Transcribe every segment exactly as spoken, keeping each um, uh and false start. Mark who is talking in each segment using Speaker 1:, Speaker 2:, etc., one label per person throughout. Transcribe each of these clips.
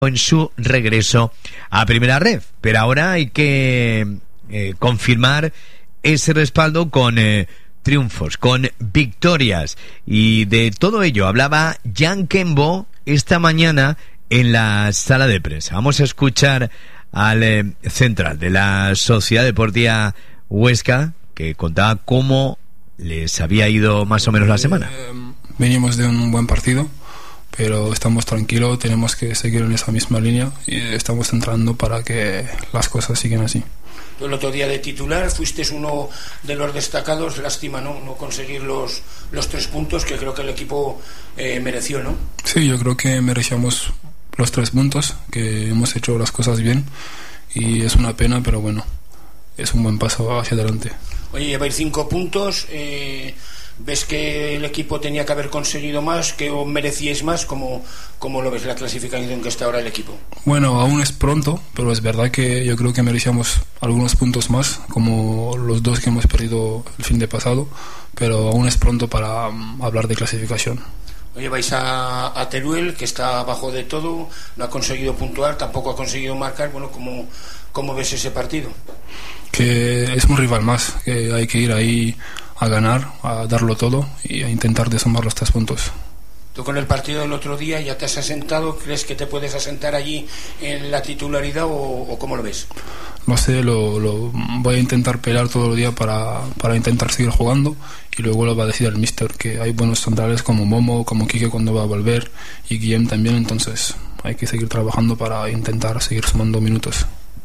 Speaker 1: en su regreso a Primera Ref, pero ahora hay que eh, confirmar ese respaldo con eh, triunfos, con victorias, y de todo ello hablaba Jan Kembo esta mañana en la sala de prensa. Vamos a escuchar al eh, central de la Sociedad Deportiva Huesca, que contaba cómo les había ido más o menos la semana.
Speaker 2: Eh, venimos de un buen partido, pero estamos tranquilos, tenemos que seguir en esa misma línea y estamos entrando para que las cosas sigan así.
Speaker 3: El otro día de titular fuiste uno de los destacados, lástima no, no conseguir los, los tres puntos que creo que el equipo eh, mereció, ¿no? Sí,
Speaker 2: yo creo que merecíamos los tres puntos, que hemos hecho las cosas bien y es una pena, pero bueno, es un buen paso hacia adelante.
Speaker 3: Oye, lleváis cinco puntos, eh, ¿ves que el equipo tenía que haber conseguido más, que os merecíais más? ¿Cómo, cómo lo ves la clasificación que está ahora el equipo?
Speaker 2: Bueno, aún es pronto, pero es verdad que yo creo que merecíamos algunos puntos más, como los dos que hemos perdido el fin de pasado, pero aún es pronto para um, hablar de clasificación.
Speaker 3: Oye, vais a, a Teruel, que está abajo de todo, no ha conseguido puntuar, tampoco ha conseguido marcar. Bueno, ¿cómo, cómo ves ese partido?
Speaker 2: Que es un rival más, que hay que ir ahí a ganar, a darlo todo y a intentar de sumar los tres puntos.
Speaker 3: Tú con el partido del otro día ya te has asentado, ¿crees que te puedes asentar allí en la titularidad o, o cómo lo ves?
Speaker 2: No sé, lo, lo voy a intentar pelear todo el día para, para intentar seguir jugando y luego lo va a decir el míster, que hay buenos centrales como Momo, como Quique cuando va a volver y Guillem también, entonces hay que seguir trabajando para intentar seguir sumando minutos.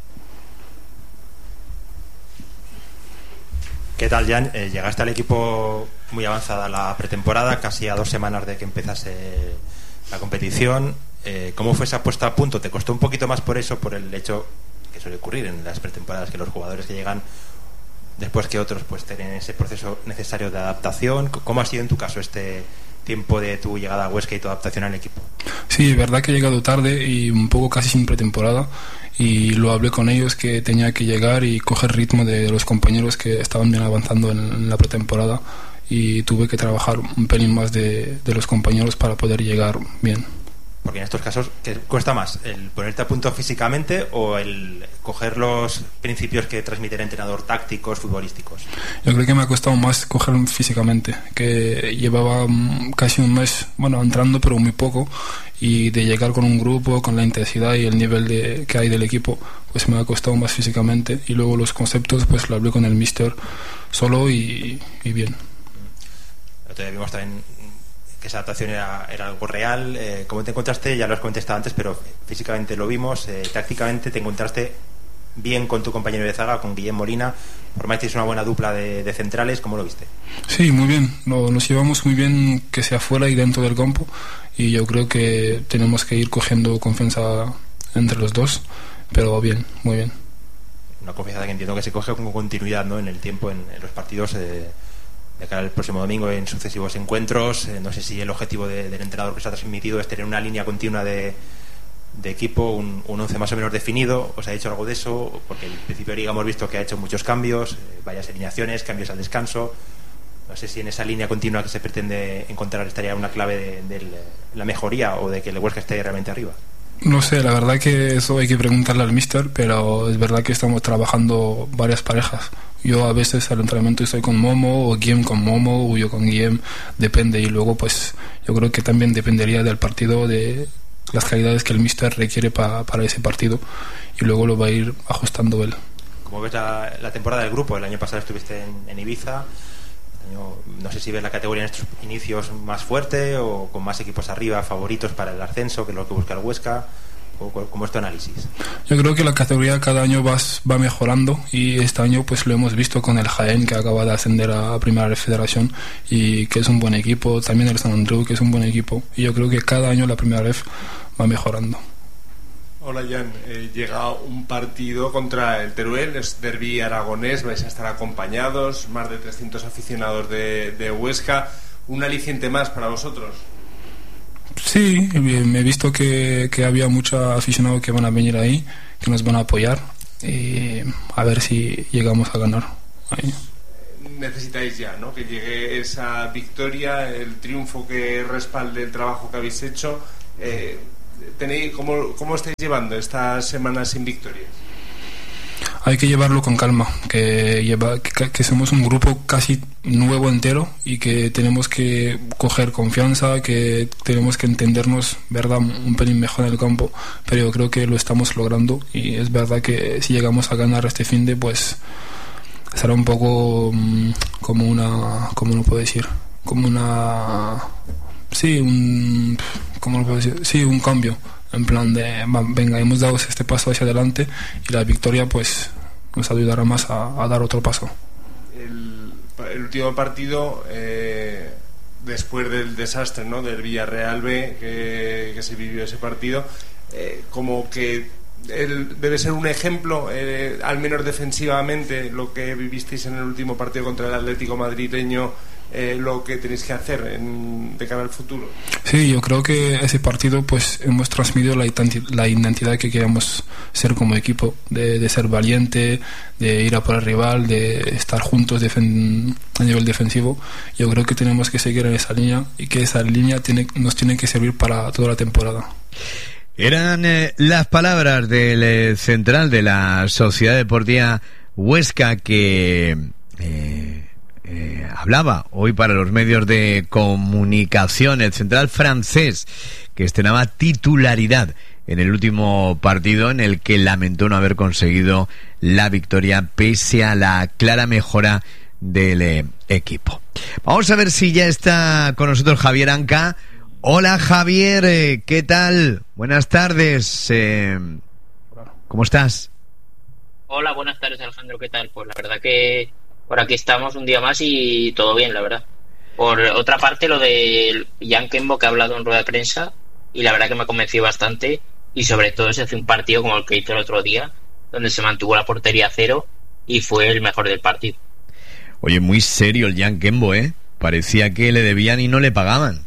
Speaker 4: ¿Qué tal, Jan? Eh, llegaste al equipo muy avanzada la pretemporada, casi a dos semanas de que empezase la competición. Eh, ¿Cómo fue esa puesta a punto? ¿Te costó un poquito más por eso, por el hecho que suele ocurrir en las pretemporadas, que los jugadores que llegan después que otros pues tienen ese proceso necesario de adaptación? ¿Cómo ha sido en tu caso este tiempo de tu llegada a Huesca y tu adaptación al equipo? Sí,
Speaker 2: es verdad que he llegado tarde y un poco casi sin pretemporada, y lo hablé con ellos que tenía que llegar y coger ritmo de los compañeros que estaban bien avanzando en, en la pretemporada, y tuve que trabajar un pelín más de, de los compañeros para poder llegar bien. Porque en estos casos, ¿qué cuesta más? ¿El ponerte a punto físicamente o el coger los principios que transmite el entrenador, tácticos, futbolísticos? Yo creo que me ha costado más coger físicamente, que llevaba casi un mes, bueno, entrando pero muy poco, y de llegar con un grupo, con la intensidad y el nivel de, que hay del equipo, pues me ha costado más físicamente, y luego los conceptos pues lo hablé con el míster solo y, y bien. Entonces vimos también que esa adaptación era, era algo real. Eh, ¿Cómo te encontraste? Ya lo has contestado antes, pero físicamente lo vimos. Eh, tácticamente te encontraste bien con tu compañero de zaga, con Guillem Molina. Formasteis una buena dupla de, de centrales. ¿Cómo lo viste? Sí, muy bien. Lo, nos llevamos muy bien, que sea fuera y dentro del campo, y yo creo que tenemos que ir cogiendo confianza entre los dos, pero bien, muy bien. Una confianza que entiendo que se coge con continuidad, ¿no?, en el tiempo, en, en los partidos eh, de cara al próximo domingo, en sucesivos encuentros. Eh, no sé si el objetivo de, del entrenador que se ha transmitido es tener una línea continua de, de equipo, un, un once más o menos definido. ¿Os ha dicho algo de eso? Porque en el principio de liga hemos visto que ha hecho muchos cambios, eh, varias alineaciones, cambios al descanso. No sé si en esa línea continua que se pretende encontrar estaría una clave de, de la mejoría o de que el Huesca esté realmente arriba. No sé, la verdad que eso hay que preguntarle al míster, pero es verdad que estamos trabajando varias parejas. Yo a veces al entrenamiento estoy con Momo, o Guillem con Momo, o yo con Guillem, depende, y luego pues yo creo que también dependería del partido, de las calidades que el míster requiere pa, para ese partido, y luego lo va a ir ajustando él. ¿Cómo ves la, la temporada del grupo? El año pasado estuviste en, en Ibiza. No sé si ves la categoría en estos inicios más fuerte o con más equipos arriba, favoritos para el ascenso, que es lo que busca el Huesca. ¿Cómo es tu análisis? Yo creo que la categoría cada año va, va mejorando, y este año pues lo hemos visto con el Jaén, que acaba de ascender a Primera Federación y que es un buen equipo, también el San Andreu, que es un buen equipo, y yo creo que cada año la Primera Ref va mejorando.
Speaker 5: Hola, Jan. Eh, llega un partido contra el Teruel, es derbi aragonés, vais a estar acompañados, más de trescientos aficionados de, de Huesca. ¿Un aliciente más para vosotros?
Speaker 2: Sí, me he visto que, que había muchos aficionados que van a venir ahí, que nos van a apoyar, y a ver si llegamos a ganar ahí.
Speaker 5: Necesitáis ya, ¿no?, que llegue esa victoria, el triunfo que respalde el trabajo que habéis hecho. Eh, tenéis, ¿cómo, ¿Cómo estáis llevando estas semanas sin victorias?
Speaker 2: Hay que llevarlo con calma, que, lleva, que, que somos un grupo casi nuevo entero y que tenemos que coger confianza, que tenemos que entendernos, verdad, un pelín mejor en el campo, pero yo creo que lo estamos logrando y es verdad que si llegamos a ganar este finde, pues será un poco um, como una, ¿cómo lo puedo decir? Como una, sí, un, ¿cómo lo puedo decir? Sí, un cambio. En plan de, venga, hemos dado este paso hacia adelante y la victoria pues nos ayudará más a, a dar otro paso.
Speaker 5: El, el último partido, eh, después del desastre, ¿no?, del Villarreal B, que, que se vivió ese partido, eh, como que el, debe ser un ejemplo, eh, al menos defensivamente, lo que vivisteis en el último partido contra el Atlético madrileño, eh, lo que tenéis que hacer en, de cara al futuro.
Speaker 2: Sí, yo creo que ese partido pues hemos transmitido la, la identidad que queríamos ser como equipo, de, de ser valiente, de ir a por el rival, de estar juntos defen- a nivel defensivo. Yo creo que tenemos que seguir en esa línea y que esa línea tiene, nos tiene que servir para toda la temporada.
Speaker 1: Eran eh, las palabras del eh, central de la Sociedad Deportiva Huesca que eh, eh, hablaba hoy para los medios de comunicación, el central francés que estrenaba titularidad en el último partido en el que lamentó no haber conseguido la victoria pese a la clara mejora del eh, equipo. Vamos a ver si ya está con nosotros Javier Anca. Hola Javier, eh, ¿qué tal? Buenas tardes, eh, ¿cómo estás?
Speaker 6: Hola, buenas tardes Alejandro, ¿qué tal? Pues la verdad que por aquí estamos un día más y todo bien, la verdad. Por otra parte, lo de Jan Kembo, que ha hablado en rueda de prensa, y la verdad que me ha convencido bastante, y sobre todo se hace un partido como el que hizo el otro día, donde se mantuvo la portería a cero y fue el mejor del partido.
Speaker 1: Oye, muy serio el Jan Kembo, ¿eh? Parecía que le debían y no le pagaban.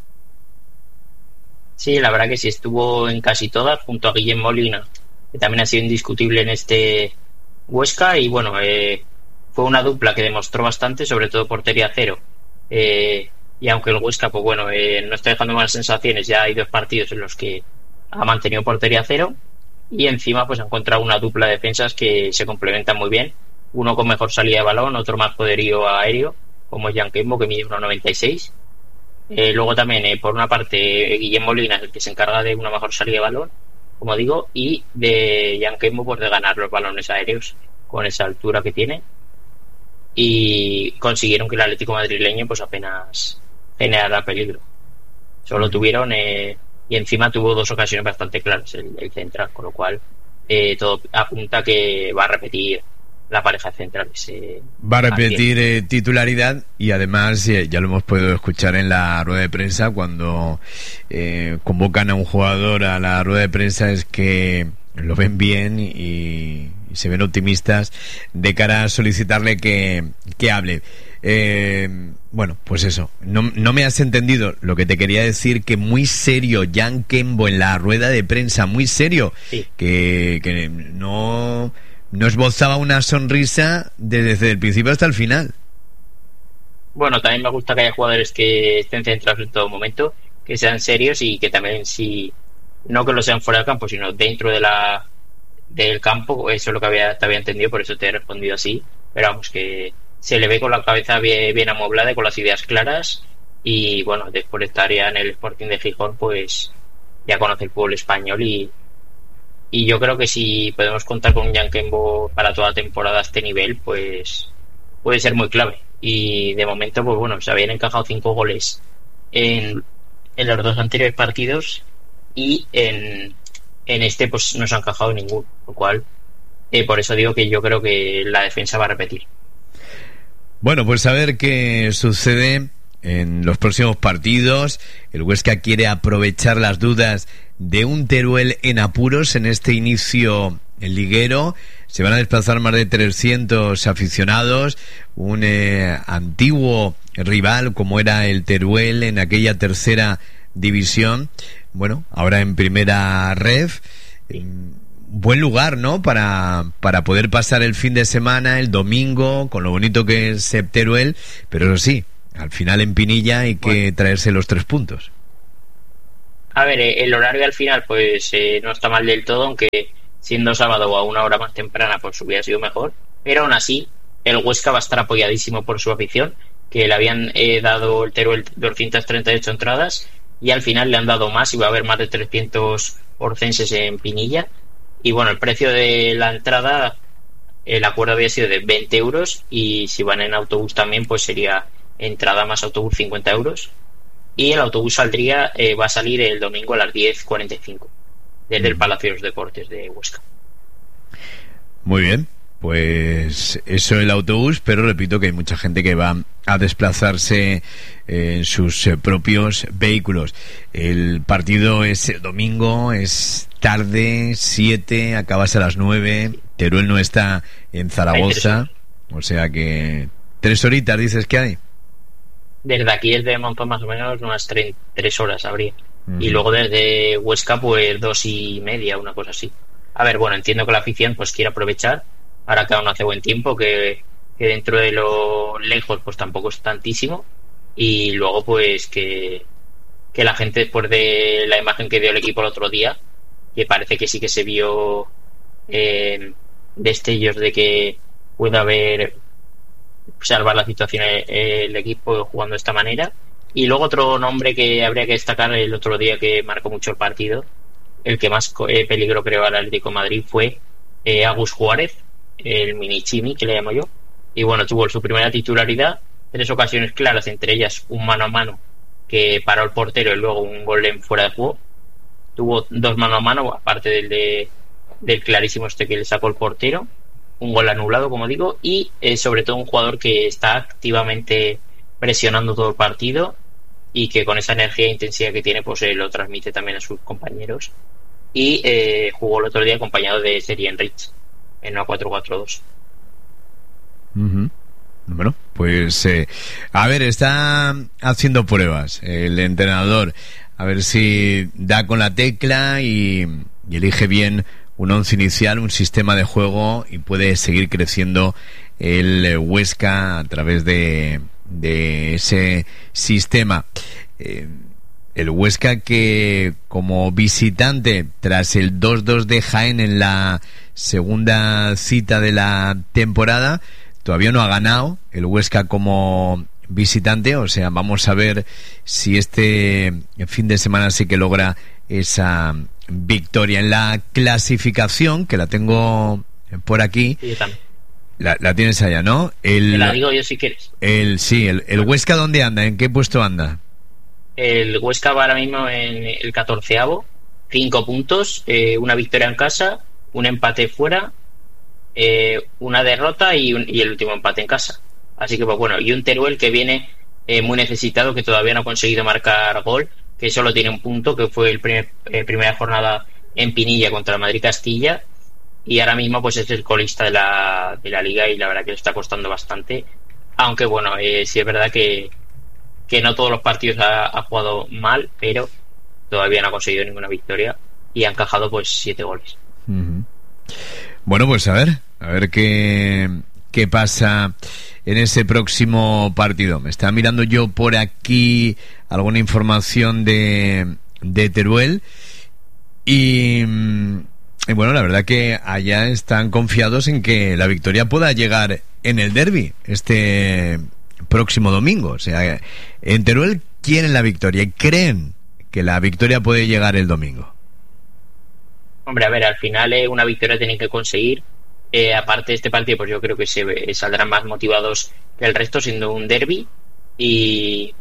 Speaker 6: Sí, la verdad que sí, estuvo en casi todas, junto a Guillem Molina, que también ha sido indiscutible en este Huesca, y bueno, eh, fue una dupla que demostró bastante, sobre todo portería cero. Eh, y aunque el Huesca, pues bueno, eh, no está dejando malas sensaciones, ya hay dos partidos en los que ha mantenido portería cero, y encima pues ha encontrado una dupla de defensas que se complementan muy bien, uno con mejor salida de balón, otro más poderío aéreo, como Jan Kembo, que mide uno noventa y seis. Eh, luego también, eh, por una parte, eh, Guillem Molina es el que se encarga de una mejor salida de balón, como digo, y de Jan Kembo, pues de ganar los balones aéreos con esa altura que tiene, y consiguieron que el Atlético madrileño pues apenas generara peligro. Solo tuvieron, eh, y encima tuvo dos ocasiones bastante claras el, el central, con lo cual eh, todo apunta que va a repetir la pareja central. Se
Speaker 1: va a repetir eh, titularidad, y además eh, ya lo hemos podido escuchar en la rueda de prensa cuando eh, convocan a un jugador a la rueda de prensa, es que lo ven bien y, y se ven optimistas de cara a solicitarle que, que hable. Eh, bueno, pues eso, no, no me has entendido lo que te quería decir, que muy serio Jan Kembo en la rueda de prensa, muy serio,
Speaker 6: sí.
Speaker 1: que, que no... no esbozaba una sonrisa desde el principio hasta el final.
Speaker 6: Bueno, también me gusta que haya jugadores que estén centrados en todo momento, que sean serios y que también, si no que lo sean fuera del campo, sino dentro de la del campo. Eso es lo que había, te había entendido, por eso te he respondido así. Pero vamos, que se le ve con la cabeza bien, bien amoblada y con las ideas claras. Y bueno, después de estar ya en el Sporting de Gijón, pues ya conoce el fútbol español, y Y yo creo que si podemos contar con un Jan Kembo para toda la temporada a este nivel, pues puede ser muy clave. Y de momento, pues bueno, se habían encajado cinco goles en, en los dos anteriores partidos, y en, en este pues no se ha encajado ninguno. Lo cual, eh, por eso digo que yo creo que la defensa va a repetir.
Speaker 1: Bueno, pues a ver qué sucede en los próximos partidos. El Huesca quiere aprovechar las dudas de un Teruel en apuros en este inicio liguero. Se van a desplazar más de trescientos aficionados, un eh, antiguo rival como era el Teruel en aquella tercera división, bueno, ahora en primera ref. Eh, buen lugar, ¿no?, para, para poder pasar el fin de semana, el domingo, con lo bonito que es Teruel, pero eso sí, al final en Pinilla hay que bueno. traerse los tres puntos.
Speaker 6: A ver, eh, el horario al final pues eh, no está mal del todo, aunque siendo sábado o a una hora más temprana pues hubiera sido mejor, pero aún así el Huesca va a estar apoyadísimo por su afición, que le habían eh, dado el Teruel doscientas treinta y ocho entradas y al final le han dado más y va a haber más de trescientos orcenses en Pinilla. Y bueno, el precio de la entrada, el acuerdo había sido de veinte euros, y si van en autobús también pues sería entrada más autobús cincuenta euros, y el autobús saldría eh, va a salir el domingo a las diez cuarenta y cinco desde el Palacio de los Deportes de Huesca.
Speaker 1: Muy bien, pues eso el autobús, pero repito que hay mucha gente que va a desplazarse en sus eh, propios vehículos. El partido es el domingo, es tarde, siete, acabas a las nueve. Teruel no está en Zaragoza, o sea que tres horitas dices que hay.
Speaker 6: Desde aquí, desde Monzón, más o menos unas tre- tres horas habría. Uh-huh. Y luego desde Huesca, pues dos y media, una cosa así. A ver, bueno, entiendo que la afición pues quiere aprovechar, ahora que aún hace buen tiempo, que, que dentro de lo lejos pues tampoco es tantísimo. Y luego pues que, que la gente, después de la imagen que dio el equipo el otro día, que parece que sí que se vio eh, destellos de que puede haber salvar la situación el, el equipo jugando de esta manera. Y luego otro nombre que habría que destacar el otro día, que marcó mucho el partido, el que más eh, peligro creó al Atlético de Madrid, fue eh, Agus Juárez, el mini Chimi que le llamo yo. Y bueno, tuvo su primera titularidad, tres ocasiones claras, entre ellas un mano a mano que paró el portero y luego un gol en fuera de juego. Tuvo dos mano a mano, aparte del de del clarísimo este que le sacó el portero, un gol anulado, como digo, y eh, sobre todo un jugador que está activamente presionando todo el partido y que con esa energía e intensidad que tiene pues eh, lo transmite también a sus compañeros. Y eh, jugó el otro día acompañado de Serien Rich en una cuatro cuatro dos.
Speaker 1: Uh-huh. Bueno, pues eh, a ver, está haciendo pruebas el entrenador, a ver si da con la tecla y, y elige bien un once inicial, un sistema de juego, y puede seguir creciendo el Huesca a través de, de ese sistema. Eh, el Huesca que como visitante, tras el dos dos de Jaén en la segunda cita de la temporada, todavía no ha ganado el Huesca como visitante, o sea, vamos a ver si este fin de semana sí que logra esa victoria. En la clasificación, que la tengo por aquí,
Speaker 6: sí,
Speaker 1: la, la tienes allá, ¿no? El,
Speaker 6: Te la digo yo si quieres.
Speaker 1: El, sí, el, el Huesca, ¿dónde anda? ¿En qué puesto anda?
Speaker 6: El Huesca va ahora mismo en el catorceavo, cinco puntos, eh, una victoria en casa, un empate fuera, eh, una derrota y, un, y el último empate en casa. Así que pues bueno, y un Teruel que viene eh, muy necesitado, que todavía no ha conseguido marcar gol, que solo tiene un punto, que fue el primer, eh, primera jornada en Pinilla contra el Madrid Castilla, y ahora mismo pues es el colista de la, de la liga, y la verdad que le está costando bastante, aunque bueno, eh, sí es verdad que, que no todos los partidos ha, ha jugado mal, pero todavía no ha conseguido ninguna victoria y ha encajado pues siete goles.
Speaker 1: Uh-huh. Bueno, pues a ver, a ver qué, qué pasa en ese próximo partido. Me está mirando yo por aquí alguna información de, de Teruel y, y bueno, la verdad que allá están confiados en que la victoria pueda llegar en el derbi este próximo domingo. O sea, en Teruel quieren la victoria y creen que la victoria puede llegar el domingo.
Speaker 6: Hombre, a ver, al final eh, una victoria tienen que conseguir. Eh, aparte de este partido, pues yo creo que se eh, saldrán más motivados que el resto, siendo un derbi. Y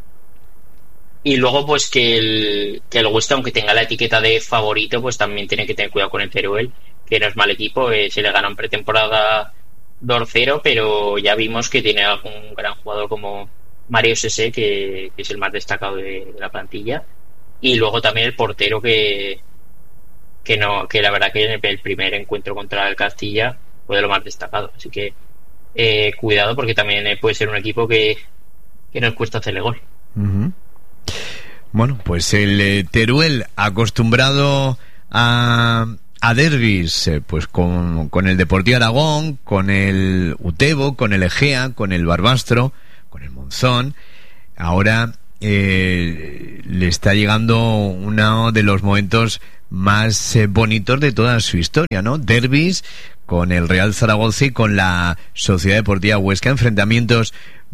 Speaker 6: y luego pues que el, que el Huesca, aunque tenga la etiqueta de favorito, pues también tiene que tener cuidado con el Teruel, que no es mal equipo. Eh, se le ganó en pretemporada dos cero, pero ya vimos que tiene algún gran jugador como Mario Sese, que, que es el más destacado de, de la plantilla. Y luego también el portero, que que no que la verdad que en el primer encuentro contra el Castilla fue de lo más destacado, así que eh, cuidado, porque también eh, puede ser un equipo que, que nos cuesta hacerle gol.
Speaker 1: Uh-huh. Bueno, pues el eh, Teruel, acostumbrado a, a derbis, eh, pues con, con el Deportivo Aragón, con el Utebo, con el Egea, con el Barbastro, con el Monzón, ahora eh, le está llegando uno de los momentos más eh, bonitos de toda su historia, ¿no? Derbis con el Real Zaragoza y con la Sociedad Deportiva Huesca, enfrentamientos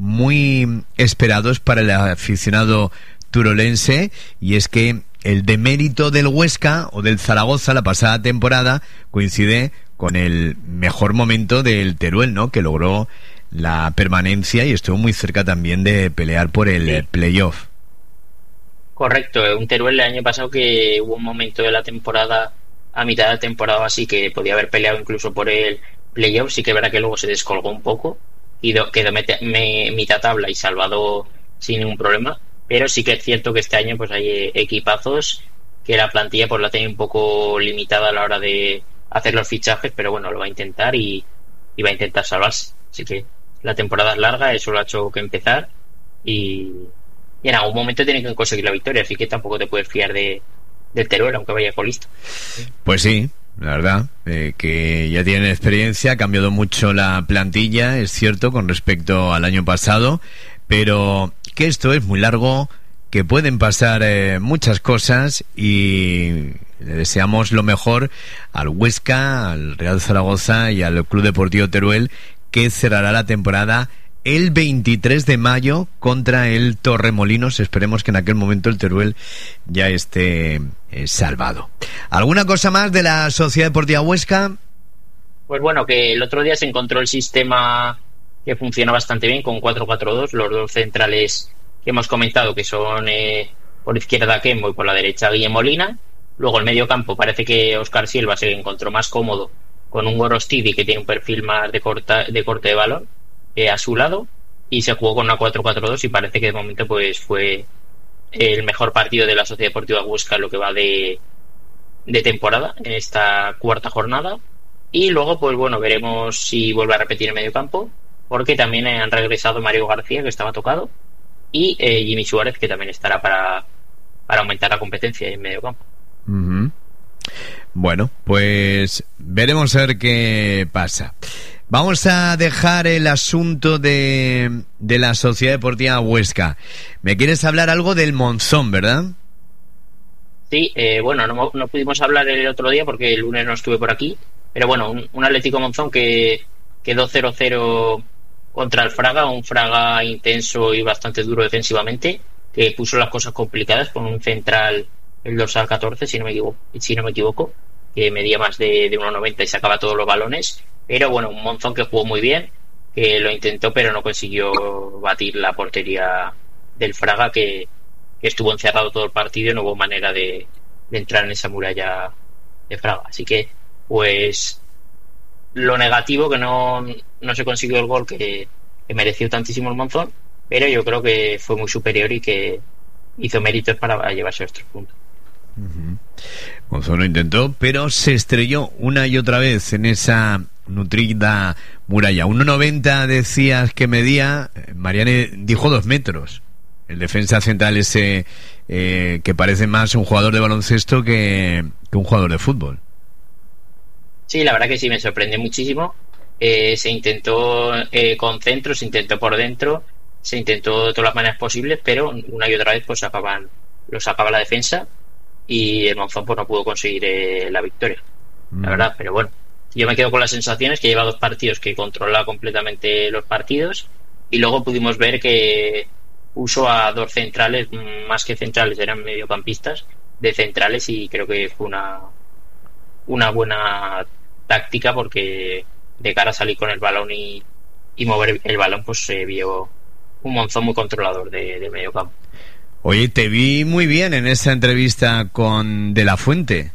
Speaker 1: muy esperados para el aficionado turolense, y es que el demérito del Huesca o del Zaragoza la pasada temporada coincide con el mejor momento del Teruel, ¿no? Que logró la permanencia y estuvo muy cerca también de pelear por el sí. playoff.
Speaker 6: Correcto, un Teruel el año pasado que hubo un momento de la temporada, a mitad de la temporada así, que podía haber peleado incluso por el playoff. Sí que es verdad que luego se descolgó un poco y do, quedó mete, me, mitad tabla y salvado sin ningún problema, pero sí que es cierto que este año pues hay equipazos que la plantilla pues la tiene un poco limitada a la hora de hacer los fichajes, pero bueno, lo va a intentar y, y va a intentar salvarse. Así que la temporada es larga, eso lo ha hecho que empezar y, y en algún momento tienen que conseguir la victoria, así que tampoco te puedes fiar de del Teruel, aunque vaya colista.
Speaker 1: Pues sí, la verdad, eh, que ya tienen experiencia, ha cambiado mucho la plantilla, es cierto, con respecto al año pasado, pero que esto es muy largo, que pueden pasar eh, muchas cosas y le deseamos lo mejor al Huesca, al Real Zaragoza y al Club Deportivo Teruel, que cerrará la temporada el veintitrés de mayo contra el Torremolinos. Esperemos que en aquel momento el Teruel ya esté eh, salvado. ¿Alguna cosa más de la Sociedad Deportiva Huesca?
Speaker 6: Pues bueno, que el otro día se encontró el sistema que funciona bastante bien con cuatro cuatro dos, los dos centrales que hemos comentado, que son eh, por izquierda Kembo y por la derecha Guille Molina. Luego el medio campo parece que Óscar Silva se encontró más cómodo con un Gorostidi que tiene un perfil más de, corta, de corte de balón eh, a su lado, y se jugó con una cuatro cuatro dos y parece que de momento pues fue el mejor partido de la Sociedad Deportiva Huesca en lo que va de, de temporada en esta cuarta jornada. Y luego pues bueno, veremos si vuelve a repetir el medio campo, porque también han regresado Mario García, que estaba tocado, y eh, Jimmy Suárez, que también estará para, para aumentar la competencia en medio campo.
Speaker 1: Uh-huh. Bueno, pues veremos a ver qué pasa. Vamos a dejar el asunto de, de la Sociedad Deportiva Huesca. Me quieres hablar algo del Monzón, ¿verdad?
Speaker 6: Sí, eh, bueno, no, no pudimos hablar el otro día porque el lunes no estuve por aquí, pero bueno, un, un Atlético Monzón que quedó cero cero contra el Fraga, un Fraga intenso y bastante duro defensivamente, que puso las cosas complicadas con un central, el dorsal catorce, si no me equivoco, si no me equivoco que medía más de, de uno noventa y sacaba todos los balones. Pero bueno, un Monzón que jugó muy bien, que lo intentó pero no consiguió batir la portería del Fraga, que, que estuvo encerrado todo el partido y no hubo manera de, de entrar en esa muralla de Fraga. Así que pues lo negativo, que no, no se consiguió el gol que, que mereció tantísimo el Monzón, pero yo creo que fue muy superior y que hizo méritos para llevarse los tres puntos.
Speaker 1: Uh-huh. Monzón lo intentó, pero se estrelló una y otra vez en esa nutrida muralla. uno noventa decías que medía, Mariane dijo dos metros. El defensa central ese eh, que parece más un jugador de baloncesto que, que un jugador de fútbol.
Speaker 6: Sí, la verdad que sí, me sorprendió muchísimo. Eh, se intentó eh, con centro, se intentó por dentro, se intentó de todas las maneras posibles, pero una y otra vez pues sacaban, lo sacaba la defensa y el Monzón pues no pudo conseguir eh, la victoria, mm. la verdad. Pero bueno, yo me quedo con las sensaciones que lleva dos partidos que controla completamente los partidos, y luego pudimos ver que puso a dos centrales, más que centrales, eran mediocampistas de centrales, y creo que fue una una buena táctica, porque de cara a salir con el balón y, y mover el balón pues se vio un Monzón muy controlador de, de medio campo.
Speaker 1: Oye, te vi muy bien en esa entrevista con De La Fuente.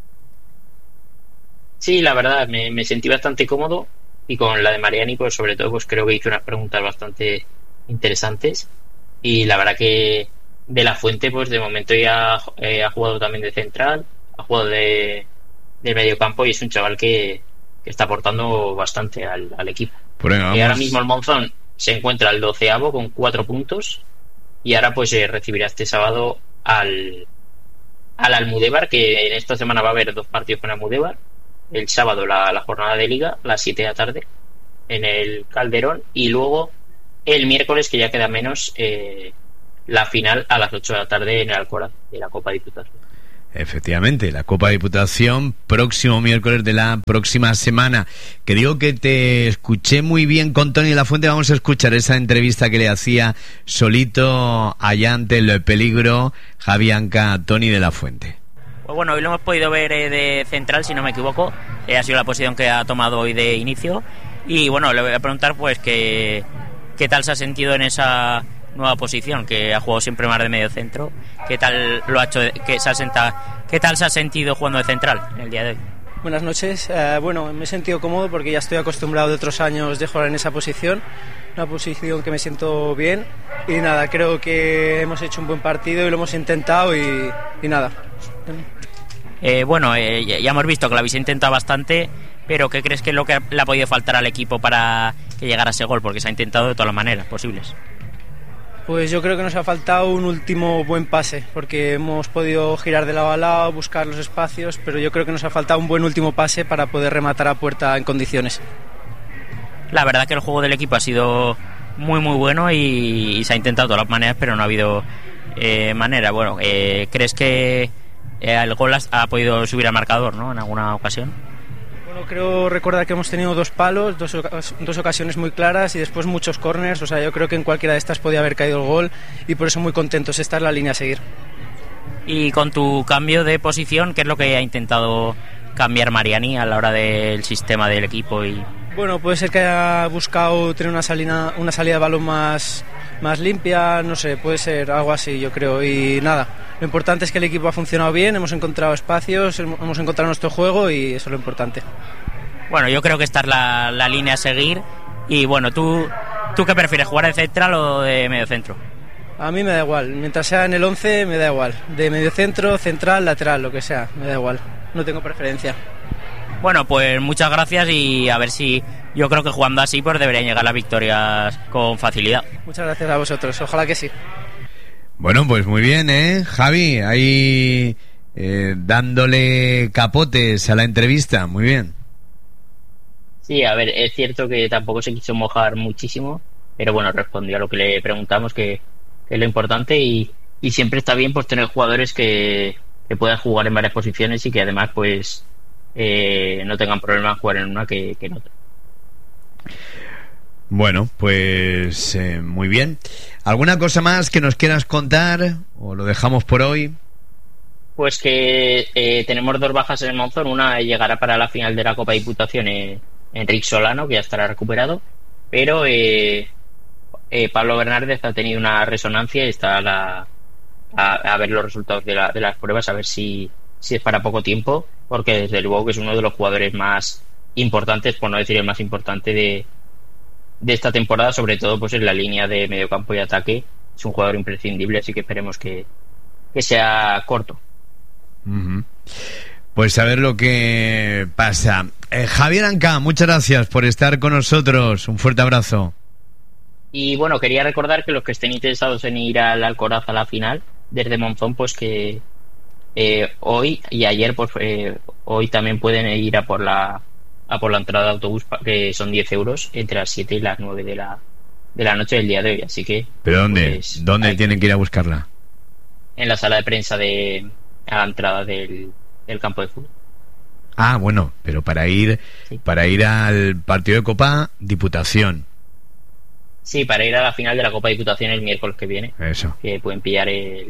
Speaker 6: Sí, la verdad, me, me sentí bastante cómodo, y con la de Mariani pues sobre todo pues creo que hizo unas preguntas bastante interesantes, y la verdad que De La Fuente pues de momento ya eh, ha jugado también de central, ha jugado de, de medio campo, y es un chaval que, que está aportando bastante al, al equipo. Y ahora mismo el Monzón se encuentra al doceavo con cuatro puntos, y ahora pues eh, recibirá este sábado al al Almudévar, que en esta semana va a haber dos partidos con Almudévar. El sábado la, la jornada de liga a las siete de la tarde en el Calderón, y luego el miércoles, que ya queda menos, eh, la final a las ocho de la tarde en el Alcoraz de la Copa Diputación.
Speaker 1: Efectivamente, la Copa Diputación, próximo miércoles de la próxima semana. Que digo que te escuché muy bien con Tony de la Fuente. Vamos a escuchar esa entrevista que le hacía solito allá ante el peligro Javi Anca a Tony de la Fuente.
Speaker 7: Pues bueno, hoy lo hemos podido ver eh, de central, si no me equivoco. Eh, ha sido la posición que ha tomado hoy de inicio. Y bueno, le voy a preguntar pues que, qué tal se ha sentido en esa nueva posición, que ha jugado siempre más de medio centro. ¿Qué tal lo ha hecho? ¿Qué, se ha senta, ¿Qué tal se ha sentido jugando de central en el día de hoy?
Speaker 8: Buenas noches. Eh, bueno, me he sentido cómodo porque ya estoy acostumbrado de otros años de jugar en esa posición. Una posición que me siento bien. Y nada, creo que hemos hecho un buen partido y lo hemos intentado y, y nada.
Speaker 7: Eh, bueno, eh, ya hemos visto que lo habéis intentado bastante, pero ¿qué crees que es lo que le ha podido faltar al equipo para que llegara a ese gol? Porque se ha intentado de todas las maneras posibles.
Speaker 8: Pues yo creo que nos ha faltado un último buen pase, porque hemos podido girar de lado a lado, buscar los espacios, pero yo creo que nos ha faltado un buen último pase para poder rematar a puerta en condiciones.
Speaker 7: La verdad que el juego del equipo ha sido muy muy bueno y, y se ha intentado de todas las maneras, pero no ha habido eh, manera. Bueno, eh, ¿crees que eh, el gol ha podido subir al marcador, ¿no? En alguna ocasión.
Speaker 8: Bueno, creo recordar que hemos tenido dos palos, dos, dos ocasiones muy claras y después muchos córners. O sea, yo creo que en cualquiera de estas podía haber caído el gol y por eso muy contentos. Esta es la línea a seguir.
Speaker 7: Y con tu cambio de posición, ¿qué es lo que ha intentado cambiar Mariani a la hora del sistema del equipo? Y
Speaker 8: bueno, puede ser que haya buscado tener una salida, una salida de balón más, más limpia, no sé, puede ser algo así, yo creo. Y nada, lo importante es que el equipo ha funcionado bien, hemos encontrado espacios, hemos encontrado nuestro juego y eso es lo importante.
Speaker 7: Bueno, yo creo que esta es la, la línea a seguir. Y bueno, ¿tú, ¿tú qué prefieres, jugar de central o de medio centro?
Speaker 8: A mí me da igual, mientras sea en el once me da igual, de medio centro, central, lateral, lo que sea, me da igual, no tengo preferencia.
Speaker 7: Bueno, pues muchas gracias y a ver si yo creo que jugando así pues deberían llegar las victorias con facilidad.
Speaker 8: Muchas gracias a vosotros, ojalá que sí.
Speaker 1: Bueno, pues muy bien, ¿eh? Javi, ahí eh, dándole capotes a la entrevista, muy bien.
Speaker 6: Sí, a ver, es cierto que tampoco se quiso mojar muchísimo, pero bueno, respondió a lo que le preguntamos, que, que es lo importante y, y siempre está bien pues tener jugadores que, que puedan jugar en varias posiciones y que además pues eh, no tengan problema en jugar en una que, que en otra.
Speaker 1: Bueno, pues eh, muy bien. ¿Alguna cosa más que nos quieras contar o lo dejamos por hoy?
Speaker 6: Pues que eh, tenemos dos bajas en el Monzón. Una llegará para la final de la Copa Diputación, eh, Enric Solano, que ya estará recuperado, pero eh, eh, Pablo Bernárdez ha tenido una resonancia y está a, la, a, a ver los resultados de, la, de las pruebas, a ver si, si es para poco tiempo, porque desde luego que es uno de los jugadores más importantes, por no decir el más importante de, de esta temporada, sobre todo pues en la línea de mediocampo y ataque. Es un jugador imprescindible, así que esperemos que, que sea corto.
Speaker 1: Uh-huh. Pues a ver lo que pasa. eh, Javier Anca, muchas gracias por estar con nosotros, un fuerte abrazo.
Speaker 6: Y bueno, quería recordar que los que estén interesados en ir al Alcoraz a la final desde Monzón, pues que eh, hoy y ayer pues eh, hoy también pueden ir a por la a por la entrada de autobús, que son diez euros entre las siete y las nueve de la de la noche del día de hoy, así que
Speaker 1: ¿pero dónde?
Speaker 6: Pues,
Speaker 1: ¿dónde tienen que ir a buscarla?
Speaker 6: En la sala de prensa de a la entrada del, del campo de fútbol.
Speaker 1: Ah, bueno, pero para ir
Speaker 6: sí.
Speaker 1: para ir al partido de Copa Diputación.
Speaker 6: Sí, para ir a la final de la Copa Diputación el miércoles que viene.
Speaker 1: Eso.
Speaker 6: Que pueden pillar el,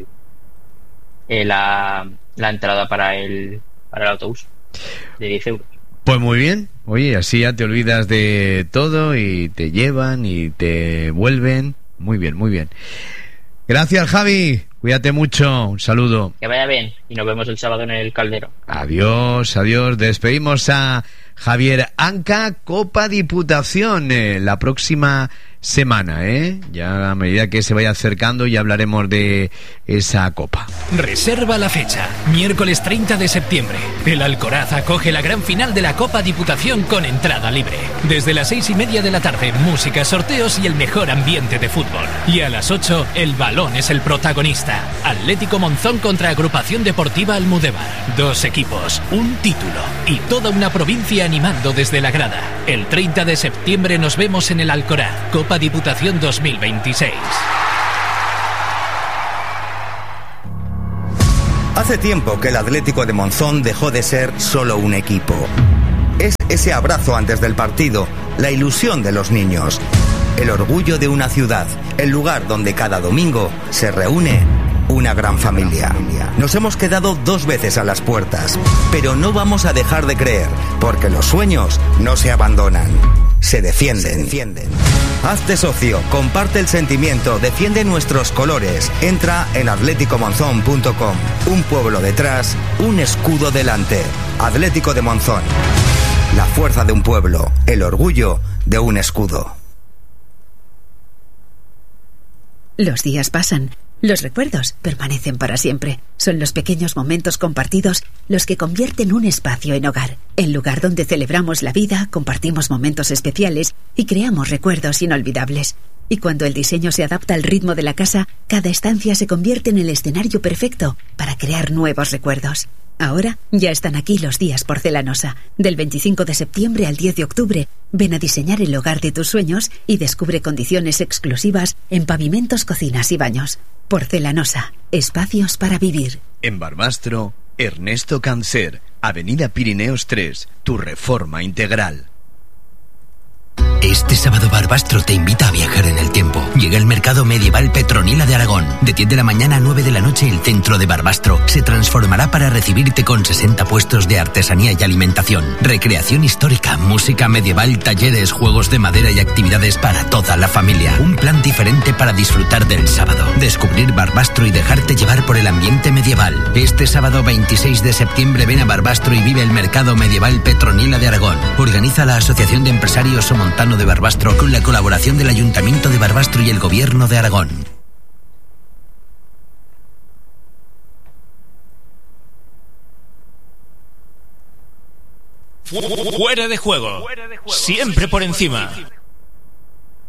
Speaker 6: el la, la entrada para el para el autobús de diez euros.
Speaker 1: Pues muy bien, oye, así ya te olvidas de todo y te llevan y te vuelven. Muy bien, muy bien. Gracias, Javi, cuídate mucho, un saludo.
Speaker 6: Que vaya bien y nos vemos el sábado en el Caldero.
Speaker 1: Adiós, adiós, despedimos a Javier Anca, Copa Diputación, eh, la próxima semana, ¿eh? Ya a medida que se vaya acercando ya hablaremos de esa copa.
Speaker 9: Reserva la fecha, miércoles treinta de septiembre. El Alcoraz acoge la gran final de la Copa Diputación con entrada libre. Desde las seis y media de la tarde, música, sorteos y el mejor ambiente de fútbol. Y a las ocho, el balón es el protagonista. Atlético Monzón contra Agrupación Deportiva Almudévar. Dos equipos, un título y toda una provincia animando desde la grada. El treinta de septiembre nos vemos en el Alcoraz, Copa Diputación dos mil veintiséis.
Speaker 10: Hace tiempo que el Atlético de Monzón dejó de ser solo un equipo. Es ese abrazo antes del partido, la ilusión de los niños, el orgullo de una ciudad, el lugar donde cada domingo se reúne una gran familia. Nos hemos quedado dos veces a las puertas, pero no vamos a dejar de creer, porque los sueños no se abandonan, se defienden. Se defienden. Hazte socio, comparte el sentimiento, defiende nuestros colores. Entra en atlético monzón punto com. Un pueblo detrás, un escudo delante. Atlético de Monzón. La fuerza de un pueblo, el orgullo de un escudo.
Speaker 11: Los días pasan. Los recuerdos permanecen para siempre. Son los pequeños momentos compartidos los que convierten un espacio en hogar. El lugar donde celebramos la vida, compartimos momentos especiales y creamos recuerdos inolvidables. Y cuando el diseño se adapta al ritmo de la casa, cada estancia se convierte en el escenario perfecto para crear nuevos recuerdos. Ahora ya están aquí los días Porcelanosa. Del veinticinco de septiembre al diez de octubre, ven a diseñar el hogar de tus sueños y descubre condiciones exclusivas en pavimentos, cocinas y baños. Porcelanosa, espacios para vivir.
Speaker 1: En Barbastro, Ernesto Cancer, Avenida Pirineos tres, tu reforma integral.
Speaker 12: Este sábado Barbastro te invita a viajar en el tiempo. Llega el mercado medieval Petronila de Aragón. De diez de la mañana a nueve de la noche el centro de Barbastro se transformará para recibirte con sesenta puestos de artesanía y alimentación, recreación histórica, música medieval, talleres, juegos de madera y actividades para toda la familia. Un plan diferente para disfrutar del sábado. Descubrir Barbastro y dejarte llevar por el ambiente medieval. Este sábado veintiséis de septiembre ven a Barbastro y vive el mercado medieval Petronila de Aragón. Organiza la Asociación de Empresarios Somontano de Barbastro con la colaboración del Ayuntamiento de Barbastro y el Gobierno de Aragón.
Speaker 9: Fuera de juego. Siempre por encima.